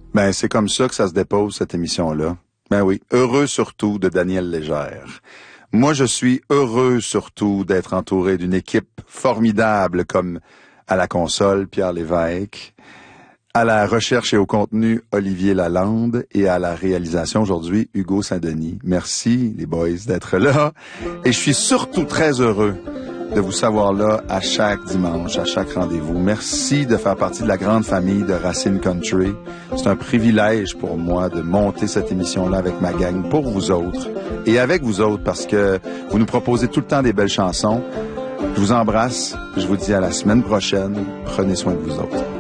Ben, c'est comme ça que ça se dépose, cette émission-là. Ben oui, Heureux surtout de Daniel Légère. Moi, je suis heureux surtout d'être entouré d'une équipe formidable comme à la console, Pierre Lévesque, à la recherche et au contenu, Olivier Lalande, et à la réalisation aujourd'hui, Hugo Saint-Denis. Merci, les boys, d'être là. Et je suis surtout très heureux de vous savoir là à chaque dimanche, à chaque rendez-vous. Merci de faire partie de la grande famille de Racine Country. C'est un privilège pour moi de monter cette émission-là avec ma gang pour vous autres et avec vous autres parce que vous nous proposez tout le temps des belles chansons. Je vous embrasse. Je vous dis à la semaine prochaine. Prenez soin de vous autres.